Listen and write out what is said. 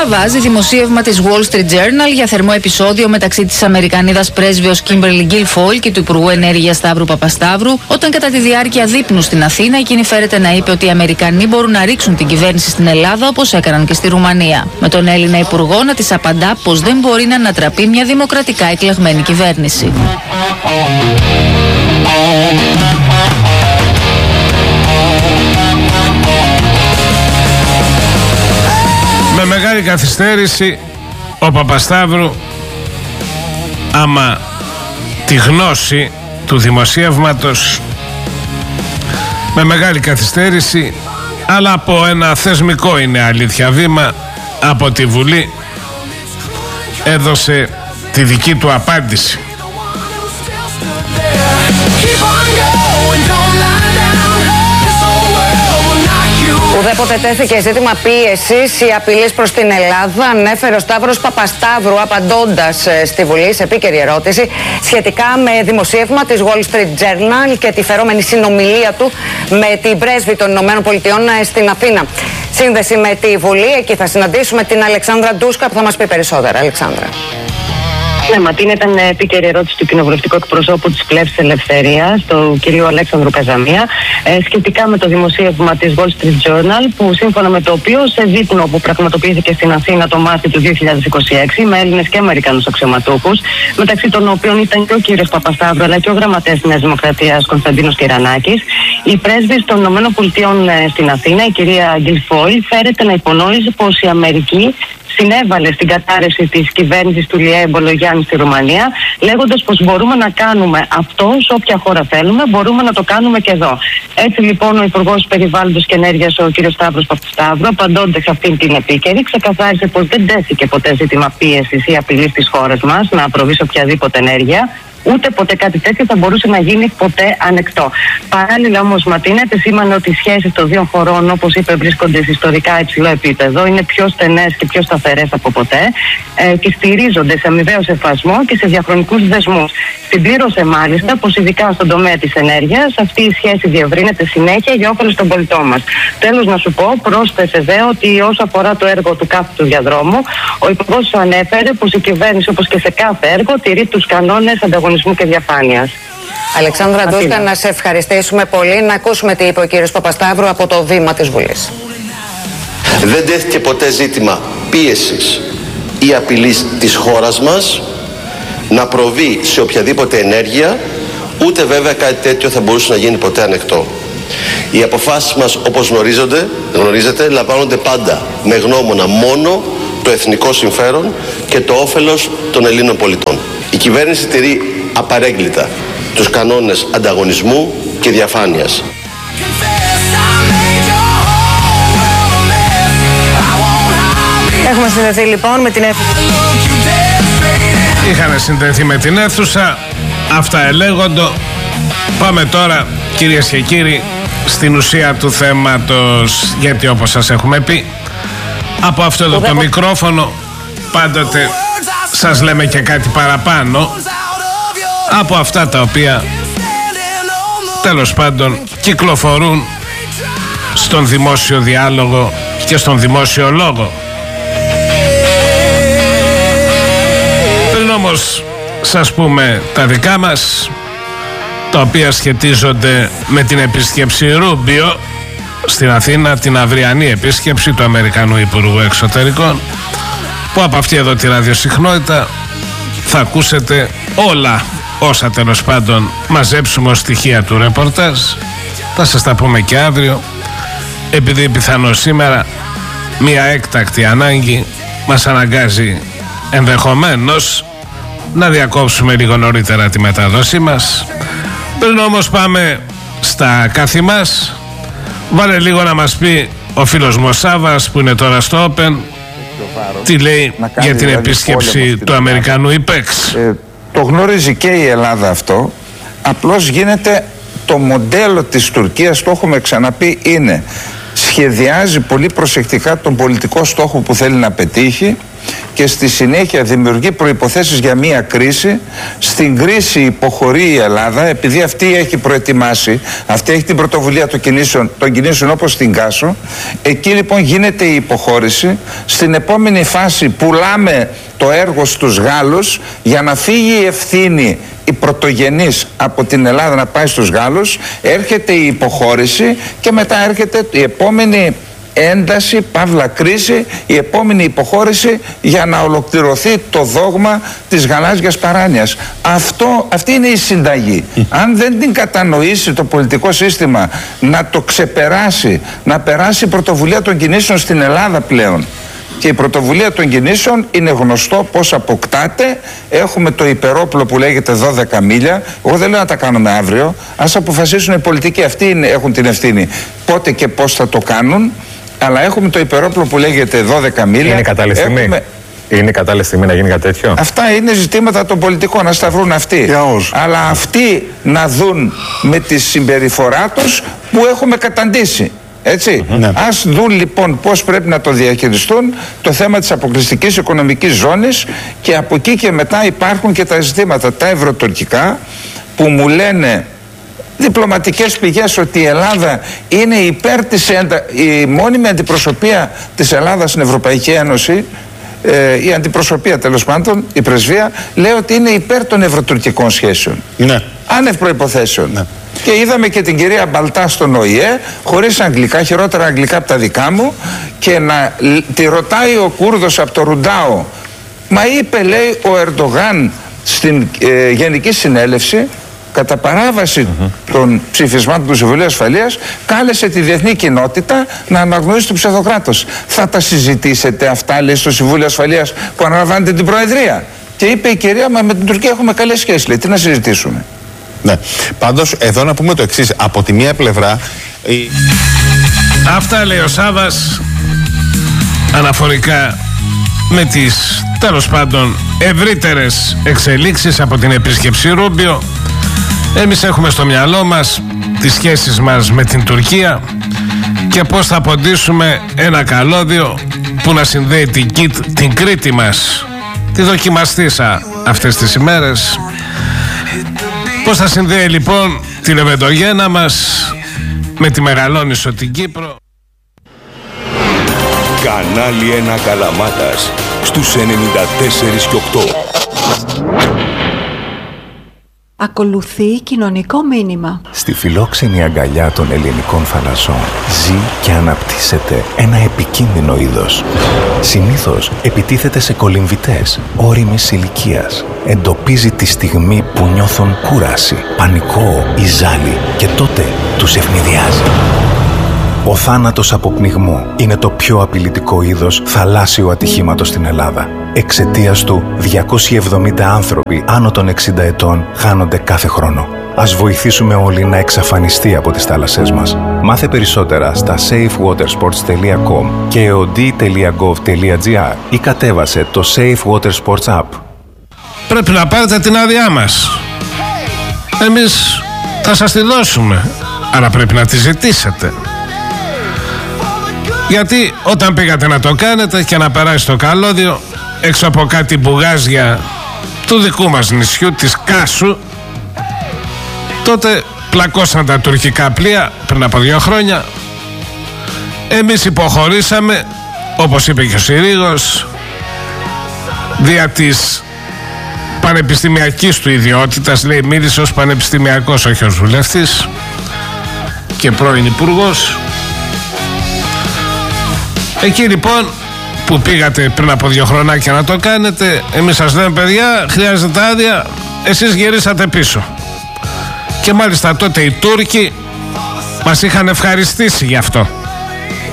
βάζει δημοσίευμα της Wall Street Journal για θερμό επεισόδιο μεταξύ της Αμερικανίδας πρέσβεως Kimberly Guilfoyle και του Υπουργού Ενέργειας Σταύρου Παπασταύρου, όταν κατά τη διάρκεια δείπνου στην Αθήνα εκείνη φέρεται να είπε ότι οι Αμερικανοί μπορούν να ρίξουν την κυβέρνηση στην Ελλάδα όπως έκαναν και στη Ρουμανία. Με τον Έλληνα Υπουργό να της απαντά πως δεν μπορεί να ανατραπεί μια δημοκρατικά εκλεγμένη κυβέρνηση. Με μεγάλη καθυστέρηση ο Παπασταύρου, άμα τη γνώση του δημοσιεύματος, με μεγάλη καθυστέρηση, αλλά από ένα θεσμικό, είναι αλήθεια, βήμα από τη Βουλή, έδωσε τη δική του απάντηση. Ουδέποτε τέθηκε ζήτημα πίεσης ή απειλής προς την Ελλάδα, ανέφερε ο Σταύρος Παπασταύρου απαντώντας στη Βουλή σε επίκαιρη ερώτηση σχετικά με δημοσίευμα της Wall Street Journal και τη φερόμενη συνομιλία του με την πρέσβη των ΗΠΑ στην Αθήνα. Σύνδεση με τη Βουλή, εκεί θα συναντήσουμε την Αλεξάνδρα Ντούσκα που θα μας πει περισσότερα. Αλεξάνδρα. Ναι, Ματίνα, ήταν επίκαιρη ερώτηση του κοινοβουλευτικού εκπροσώπου της Πλεύσης Ελευθερίας, του κυρίου Αλέξανδρου Καζαμία, σχετικά με το δημοσίευμα της Wall Street Journal, που σύμφωνα με το οποίο σε δείπνο που πραγματοποιήθηκε στην Αθήνα το Μάρτιο του 2026 με Έλληνες και Αμερικανούς αξιωματούχους, μεταξύ των οποίων ήταν και ο κύριος Παπασταύρου αλλά και ο γραμματέας της Νέας Δημοκρατίας Κωνσταντίνος Κυρανάκης, η πρέσβης των ΗΠΑ στην Αθήνα, η κυρία Guilfoyle, φέρεται να υπονόησε πως η Αμερική συνέβαλε στην κατάρρευση της κυβέρνησης του Λιέ Μπολογιάννη στη Ρουμανία, λέγοντας πως μπορούμε να κάνουμε αυτό σε όποια χώρα θέλουμε, μπορούμε να το κάνουμε και εδώ. Έτσι λοιπόν ο Υπουργός Περιβάλλοντος και Ενέργειας, ο κ. Σταύρος Παπασταύρου, απαντώντας σε αυτήν την επίκαιρη, ξεκαθάρισε πως δεν τέθηκε ποτέ ζήτημα πίεσης ή απειλής της χώρας μας να προβεί σε οποιαδήποτε ενέργεια. Ούτε ποτέ κάτι τέτοιο θα μπορούσε να γίνει ποτέ ανεκτό. Παράλληλα όμως, Ματίνα, επισήμανε ότι οι σχέσεις των δύο χωρών, όπως είπε, βρίσκονται σε ιστορικά υψηλό επίπεδο, είναι πιο στενές και πιο σταθερές από ποτέ και στηρίζονται σε αμοιβαίο σεβασμό και σε διαχρονικούς δεσμούς. Συμπλήρωσε μάλιστα πως ειδικά στον τομέα της ενέργειας αυτή η σχέση διευρύνεται συνέχεια για όφελος των πολιτών μας. Τέλος, να σου πω, πρόσθεσε δε ότι όσο αφορά το έργο του κάθετου διαδρόμου, ο Υπουργός ανέφερε πως η κυβέρνηση, όπως και σε κάθε έργο, τηρεί τους κανόνες ανταγωνισμού και διαφάνειας. Αλεξάνδρα Ντούσκα, να σε ευχαριστήσουμε πολύ. Να ακούσουμε τι είπε ο κύριος Παπασταύρου από το βήμα της Βουλής. Δεν τέθηκε ποτέ ζήτημα πίεσης ή απειλής της χώρας μας να προβεί σε οποιαδήποτε ενέργεια, ούτε βέβαια κάτι τέτοιο θα μπορούσε να γίνει ποτέ ανεκτό. Οι αποφάσεις μας, όπως γνωρίζετε, λαμβάνονται πάντα με γνώμονα μόνο το εθνικό συμφέρον και το όφελος των Ελλήνων πολιτών. Η κυβέρνηση τηρεί απαρέγκλιτα τους κανόνες ανταγωνισμού και διαφάνειας. Έχουμε συνδεθεί λοιπόν με την αίθουσα. Είχαμε συνδεθεί με την αίθουσα. Αυτά ελέγοντο. Πάμε τώρα, κυρίες και κύριοι, στην ουσία του θέματος, γιατί όπως σας έχουμε πει, από αυτό εδώ το μικρόφωνο πάντοτε σας λέμε και κάτι παραπάνω από αυτά τα οποία τέλος πάντων κυκλοφορούν στον δημόσιο διάλογο και στον δημόσιο λόγο. Πριν όμως σας πούμε τα δικά μας, τα οποία σχετίζονται με την επίσκεψη Ρούμπιο στην Αθήνα, την αυριανή επίσκεψη του Αμερικανού Υπουργού Εξωτερικών, που από αυτή εδώ τη ραδιοσυχνότητα θα ακούσετε όλα όσα τέλος πάντων μαζέψουμε ως στοιχεία του ρεπορτάζ. Θα σας τα πούμε και αύριο, επειδή πιθανώς σήμερα μια έκτακτη ανάγκη μας αναγκάζει ενδεχομένως να διακόψουμε λίγο νωρίτερα τη μετάδοσή μας. Πριν όμως πάμε στα κάθε μας, βάλε λίγο να μας πει ο φίλος Μοσάβας που είναι τώρα στο Open τι λέει για την επίσκεψη του Αμερικανού ΙΠΕΞ. Το γνωρίζει και η Ελλάδα αυτό, απλώς γίνεται το μοντέλο της Τουρκίας, το έχουμε ξαναπεί, είναι σχεδιάζει πολύ προσεκτικά τον πολιτικό στόχο που θέλει να πετύχει και στη συνέχεια δημιουργεί προϋποθέσεις για μία κρίση. Στην κρίση υποχωρεί η Ελλάδα, επειδή αυτή έχει προετοιμάσει, αυτή έχει την πρωτοβουλία των κινήσεων όπως στην Κάσο. Εκεί λοιπόν γίνεται η υποχώρηση. Στην επόμενη φάση πουλάμε το έργο στους Γάλλους για να φύγει η ευθύνη η πρωτογενής από την Ελλάδα να πάει στους Γάλλους. Έρχεται η υποχώρηση και μετά έρχεται η επόμενη ένταση, παύλα κρίση, η επόμενη υποχώρηση για να ολοκληρωθεί το δόγμα της γαλάζιας παράνοιας. Αυτή είναι η συνταγή. Αν δεν την κατανοήσει το πολιτικό σύστημα να το ξεπεράσει, να περάσει η πρωτοβουλία των κινήσεων στην Ελλάδα πλέον. Και η πρωτοβουλία των κινήσεων είναι γνωστό πώς αποκτάται. Έχουμε το υπερόπλο που λέγεται 12 μίλια. Εγώ δεν λέω να τα κάνουμε αύριο. Ας αποφασίσουν οι πολιτικοί, αυτοί έχουν την ευθύνη πότε και πώς θα το κάνουν. Αλλά έχουμε το υπερόπλο που λέγεται 12 μίλια. Είναι κατάλληλη στιγμή. Είναι κατάλληλη στιγμή να γίνει κάτι τέτοιο. Αυτά είναι ζητήματα των πολιτικών, να στα βρουν αυτοί. Αλλά αυτοί να δουν με τη συμπεριφορά τους που έχουμε καταντήσει. Έτσι. Ας δουν λοιπόν πώς πρέπει να το διαχειριστούν το θέμα της αποκλειστικής οικονομικής ζώνης, και από εκεί και μετά υπάρχουν και τα ζητήματα τα ευρωτουρκικά που μου λένε διπλωματικές πηγές ότι η Ελλάδα είναι υπέρ της η μόνιμη αντιπροσωπεία της Ελλάδας στην Ευρωπαϊκή Ένωση, η αντιπροσωπεία τέλος πάντων, η πρεσβεία, λέει ότι είναι υπέρ των ευρωτουρκικών σχέσεων. Άνευ προϋποθέσεων. Και είδαμε και την κυρία Μπαλτά στον ΟΗΕ, χωρίς αγγλικά, χειρότερα αγγλικά από τα δικά μου, και να τη ρωτάει ο Κούρδος από το Ρουντάο, μα είπε, λέει, ο Ερντογάν στην Γενική Συνέλευση, κατά παράβαση των ψηφισμάτων του Συμβουλίου Ασφαλείας, κάλεσε τη διεθνή κοινότητα να αναγνωρίσει το ψευδοκράτος. Θα τα συζητήσετε αυτά, λέει, στο Συμβούλιο Ασφαλείας που αναλαμβάνετε την Προεδρία? Και είπε η κυρία, μα με την Τουρκία έχουμε καλές σχέσεις, λέει, τι να συζητήσουμε. Ναι. Πάντως εδώ να πούμε το εξής. Από τη μία πλευρά αυτά λέει ο Σάββας αναφορικά με τις τέλος πάντων ευρύτερες εξελίξεις από την επίσκεψη Ρούμπιο. Εμείς έχουμε στο μυαλό μας τις σχέσεις μας με την Τουρκία και πώς θα ποντίσουμε ένα καλώδιο που να συνδέει την Κρήτη μας, τη δοκιμαστήσα αυτές τις ημέρες. Πώς θα συνδέει λοιπόν τη Λεβεντογένα μας με τη Μεγαλόνισσο την Κύπρο. Κανάλι 1 Καλαμάτας στους 94,8. Ακολουθεί κοινωνικό μήνυμα. Στη φιλόξενη αγκαλιά των ελληνικών θαλασσών ζει και αναπτύσσεται ένα επικίνδυνο είδος. Συνήθως επιτίθεται σε κολυμβητές ώριμης ηλικίας. Εντοπίζει τη στιγμή που νιώθουν κούραση, πανικό ή ζάλι και τότε τους ευνηδιάζει. Ο θάνατος από πνιγμό είναι το πιο απειλητικό είδος θαλάσσιου ατυχήματος στην Ελλάδα. Εξαιτίας του, 270 άνθρωποι άνω των 60 ετών χάνονται κάθε χρόνο. Ας βοηθήσουμε όλοι να εξαφανιστεί από τις θάλασσές μας. Μάθε περισσότερα στα safewatersports.com και eod.gov.gr ή κατέβασε το Safe Water Sports App. Πρέπει να πάρετε την άδειά μας. Εμείς θα σας τη δώσουμε, αλλά πρέπει να τη ζητήσετε. Γιατί όταν πήγατε να το κάνετε και να περάσει το καλώδιο έξω από κάτι μπουγάζια του δικού μας νησιού, της Κάσου, τότε πλακώσαν τα τουρκικά πλοία πριν από 2 χρόνια. Εμείς υποχωρήσαμε, όπως είπε και ο Συρίγος, δια της πανεπιστημιακής του ιδιότητας. Λέει, μίλησε ως πανεπιστημιακός, όχι ως βουλευτής και πρώην υπουργός. Εκεί λοιπόν που πήγατε πριν από 2 χρονάκια να το κάνετε, εμείς σας λέμε, παιδιά, χρειάζεται άδεια, εσείς γυρίσατε πίσω. Και μάλιστα τότε οι Τούρκοι μας είχαν ευχαριστήσει γι' αυτό.